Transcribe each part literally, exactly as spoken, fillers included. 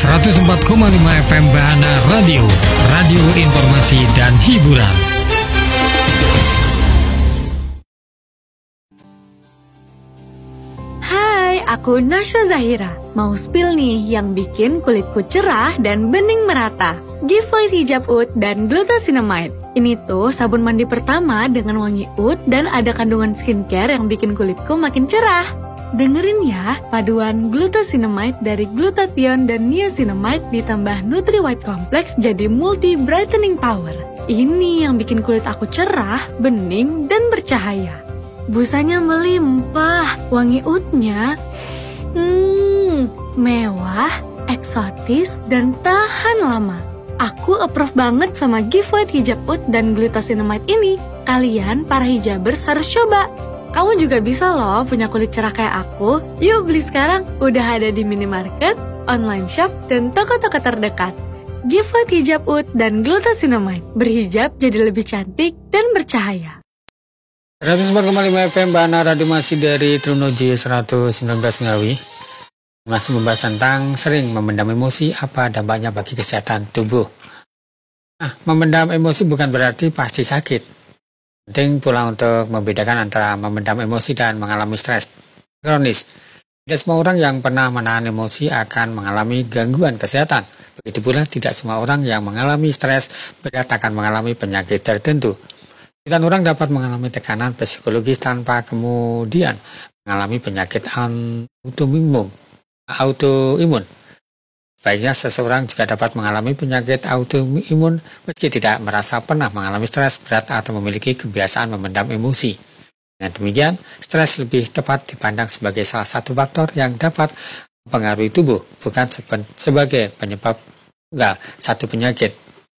seratus empat koma lima F M Bahana Radio, radio informasi dan hiburan. Hai, aku Nasya Zahira. Mau spill nih yang bikin kulitku cerah dan bening merata. Giveaway hijab oud dan glucosinamide. Ini tuh sabun mandi pertama dengan wangi oud dan ada kandungan skincare yang bikin kulitku makin cerah. Dengerin ya, paduan glucosinamide dari glutathione dan niacinamide ditambah Nutri White Complex jadi multi brightening power. Ini yang bikin kulit aku cerah, bening, dan bercahaya. Busanya melimpah, wangi oudnya hmm, mewah, eksotis, dan tahan lama. Aku approve banget sama giveaway hijab oud dan glucosinamide ini. Kalian, para hijabers, harus coba. Kamu juga bisa loh punya kulit cerah kayak aku. Yuk beli sekarang, udah ada di minimarket, online shop, dan toko-toko terdekat. Giveaway hijab oud dan glucosinamide. Berhijab jadi lebih cantik dan bercahaya. seratus empat koma lima F M Bahana Radio masih dari Trunoji seratus sembilan belas Ngawi. Masih membahas tentang sering memendam emosi, apa dampaknya bagi kesehatan tubuh. Nah, memendam emosi bukan berarti pasti sakit. Penting pula untuk membedakan antara memendam emosi dan mengalami stres kronis. Tidak semua orang yang pernah menahan emosi akan mengalami gangguan kesehatan. Begitu pula tidak semua orang yang mengalami stres berat akan mengalami penyakit tertentu. Sebagian orang dapat mengalami tekanan psikologis tanpa kemudian mengalami penyakit autoimun. autoimun. Baiknya seseorang juga dapat mengalami penyakit autoimun meski tidak merasa pernah mengalami stres berat atau memiliki kebiasaan memendam emosi. Dengan demikian, stres lebih tepat dipandang sebagai salah satu faktor yang dapat mempengaruhi tubuh, bukan sebagai penyebab enggak satu penyakit.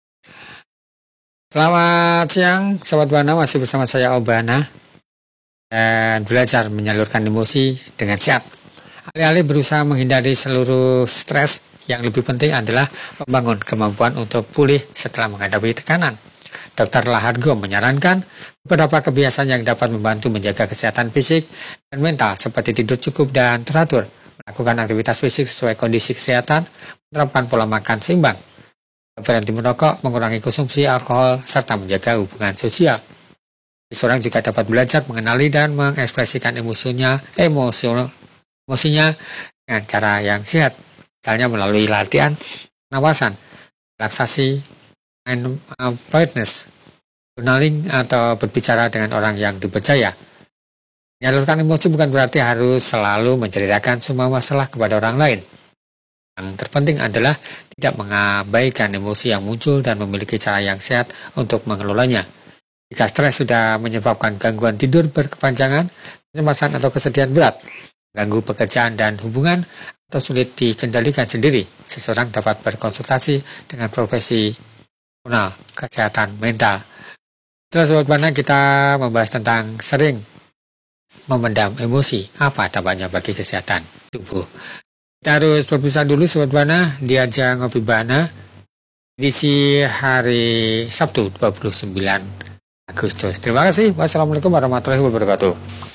Selamat siang, Sobat Bahana, masih bersama saya Obana dan belajar menyalurkan emosi dengan sehat. Alih-alih berusaha menghindari seluruh stres, yang lebih penting adalah membangun kemampuan untuk pulih setelah menghadapi tekanan. Dokter Lahargo menyarankan beberapa kebiasaan yang dapat membantu menjaga kesehatan fisik dan mental seperti tidur cukup dan teratur, melakukan aktivitas fisik sesuai kondisi kesehatan, menerapkan pola makan seimbang, berhenti merokok, mengurangi konsumsi alkohol, serta menjaga hubungan sosial. Seseorang juga dapat belajar mengenali dan mengekspresikan emosinya, emosional, emosinya dengan cara yang sehat. Misalnya melalui latihan pernapasan, relaksasi, mindfulness, journaling, atau berbicara dengan orang yang dipercaya. Menyalurkan emosi bukan berarti harus selalu menceritakan semua masalah kepada orang lain. Yang terpenting adalah tidak mengabaikan emosi yang muncul dan memiliki cara yang sehat untuk mengelolanya. Jika stres sudah menyebabkan gangguan tidur berkepanjangan, kecemasan atau kesedihan berat, ganggu pekerjaan dan hubungan, atau sulit dikendalikan sendiri, seseorang dapat berkonsultasi dengan profesional kesehatan mental. Setelah Sobat Bahana, kita membahas tentang sering memendam emosi, apa dampaknya bagi kesehatan tubuh. Kita harus berpisah dulu Sobat Bahana di ajang Ngopi Bahana edisi hari Sabtu dua puluh sembilan Agustus. Terima kasih. Wassalamualaikum warahmatullahi wabarakatuh.